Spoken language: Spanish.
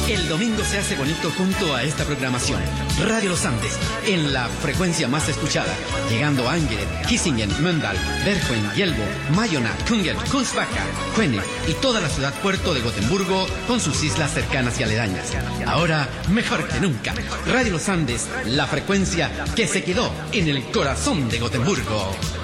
El domingo se hace bonito junto a esta programación. Radio Los Andes, en la frecuencia más escuchada, llegando a Angeret, Kissingen, Mölndal, Bergen, Hjällbo, Majorna, Kungälv, Kungsbacka, Skene y toda la ciudad puerto de Gotemburgo con sus islas cercanas y aledañas. Ahora, mejor que nunca, Radio Los Andes, la frecuencia que se quedó en el corazón de Gotemburgo.